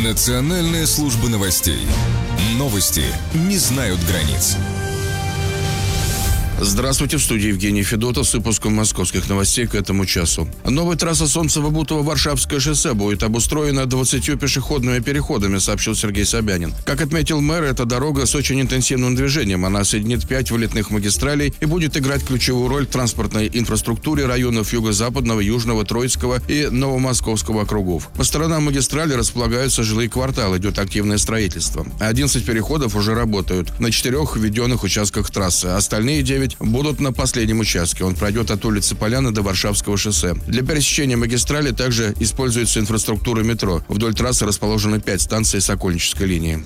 Национальная служба новостей. Новости не знают границ. Здравствуйте, в студии Евгений Федотов с выпуском московских новостей к этому часу. Новая трасса Солнцево-Бутово-Варшавское шоссе будет обустроена 20 пешеходными переходами, сообщил Сергей Собянин. Как отметил мэр, эта дорога с очень интенсивным движением. Она соединит 5 вылетных магистралей и будет играть ключевую роль в транспортной инфраструктуре районов Юго-Западного, Южного, Троицкого и Новомосковского округов. По сторонам магистрали располагаются жилые кварталы, идет активное строительство. 11 переходов уже работают на 4 введенных участках трассы. Остальные 9 будут на последнем участке. Он пройдет от улицы Поляны до Варшавского шоссе. Для пересечения магистрали также используется инфраструктура метро. Вдоль трассы расположены 5 станций Сокольнической линии.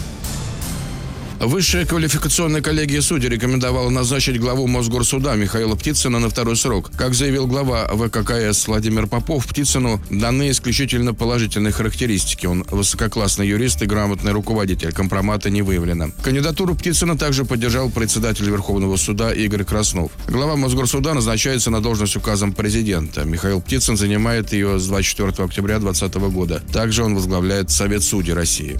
Высшая квалификационная коллегия судей рекомендовала назначить главу Мосгорсуда Михаила Птицына на второй срок. Как заявил глава ВККС Владимир Попов, Птицыну даны исключительно положительные характеристики. Он высококлассный юрист и грамотный руководитель. Компромата не выявлено. Кандидатуру Птицына также поддержал председатель Верховного суда Игорь Краснов. Глава Мосгорсуда назначается на должность указом президента. Михаил Птицын занимает ее с 24 октября 2020 года. Также он возглавляет Совет судей России.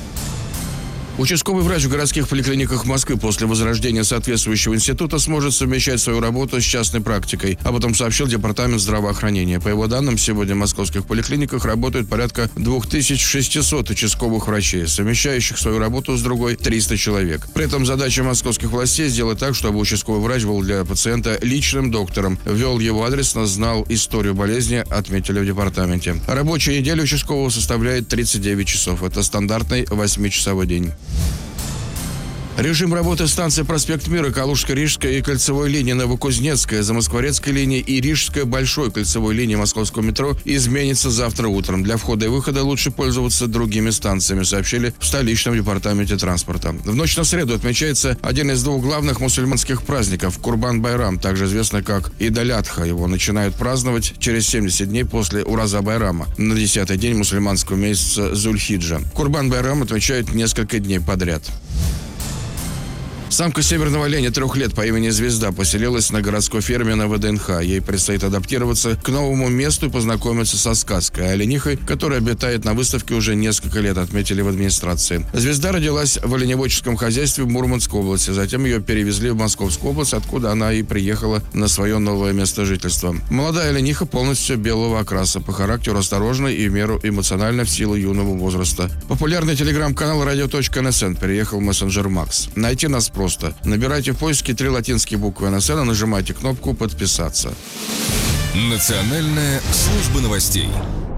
Участковый врач в городских поликлиниках Москвы после возрождения соответствующего института сможет совмещать свою работу с частной практикой. Об этом сообщил Департамент здравоохранения. По его данным, сегодня в московских поликлиниках работают порядка 2600 участковых врачей, совмещающих свою работу с другой 300 человек. При этом задача московских властей сделать так, чтобы участковый врач был для пациента личным доктором, вел его адресно, знал историю болезни, отметили в департаменте. Рабочая неделя участкового составляет 39 часов. Это стандартный 8-часовой день. Режим работы станции «Проспект Мира», Калужско-Рижская и кольцевой линии Новокузнецкая, Замоскворецкой линии и Рижской большой кольцевой линии московского метро изменится завтра утром. Для входа и выхода лучше пользоваться другими станциями, сообщили в столичном департаменте транспорта. В ночь на среду отмечается один из двух главных мусульманских праздников – Курбан-Байрам, также известный как Ид-аль-Адха. Его начинают праздновать через 70 дней после Ураза-Байрама, на 10-й день мусульманского месяца Зуль-Хиджа. Курбан-Байрам отмечают несколько дней подряд. Самка северного оленя 3 лет по имени Звезда поселилась на городской ферме на ВДНХ. Ей предстоит адаптироваться к новому месту и познакомиться со сказкой, оленихой, которая обитает на выставке уже несколько лет, отметили в администрации. Звезда родилась в оленеводческом хозяйстве в Мурманской области. Затем ее перевезли в Московскую область, откуда она и приехала на свое новое место жительства. Молодая олениха полностью белого окраса, по характеру осторожной и в меру эмоционально в силу юного возраста. Популярный телеграм-канал radio.nsn переехал в мессенджер Макс. Найти нас просто. Набирайте в поиске 3 латинские буквы НСН и нажимайте кнопку «Подписаться». Национальная служба новостей.